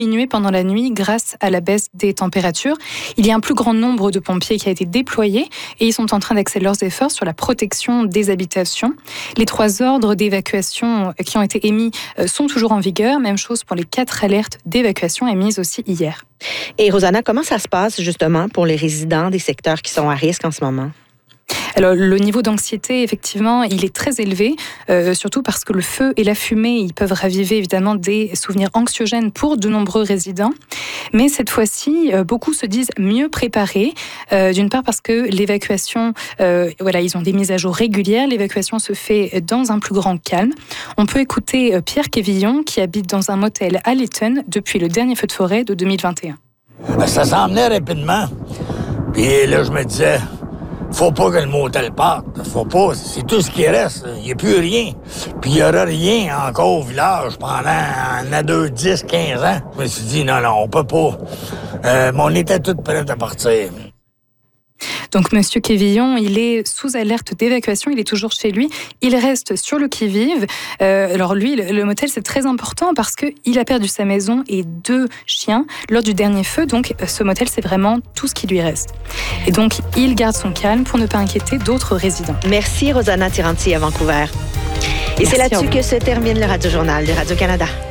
diminué pendant la nuit grâce à la baisse des températures. Il y a un plus grand nombre de pompiers qui a été déployé et ils sont en train d'axer leurs efforts sur la protection des habitations. Les 3 ordres d'évacuation qui ont été émis sont toujours en vigueur. Même chose pour les 4 alertes d'évacuation émises aussi hier. Et Rosanna, comment ça se passe justement pour les résidents des secteurs qui sont à risque en ce moment? Alors, le niveau d'anxiété, effectivement, il est très élevé, surtout parce que le feu et la fumée, ils peuvent raviver évidemment des souvenirs anxiogènes pour de nombreux résidents. Mais cette fois-ci, beaucoup se disent mieux préparés. D'une part parce que l'évacuation, ils ont des mises à jour régulières. L'évacuation se fait dans un plus grand calme. On peut écouter Pierre Quévillon, qui habite dans un motel à Lytton depuis le dernier feu de forêt de 2021. Ça s'en venait rapidement. Puis là, je me disais... Faut pas que le motel parte. Faut pas. C'est tout ce qui reste. Il n'y a plus rien. Puis il n'y aura rien encore au village pendant 2, 10, 15 ans. Je me suis dit, non, on peut pas. Mais on était tous prêts à partir. Donc, Monsieur Quévillon, il est sous alerte d'évacuation. Il est toujours chez lui. Il reste sur le qui-vive. Alors lui, le motel, c'est très important parce qu'il a perdu sa maison et 2 chiens lors du dernier feu. Donc, ce motel, c'est vraiment tout ce qui lui reste. Et donc, il garde son calme pour ne pas inquiéter d'autres résidents. Merci, Rosanna Tiranti à Vancouver. Et c'est là-dessus que se termine le Radio-Journal de Radio-Canada.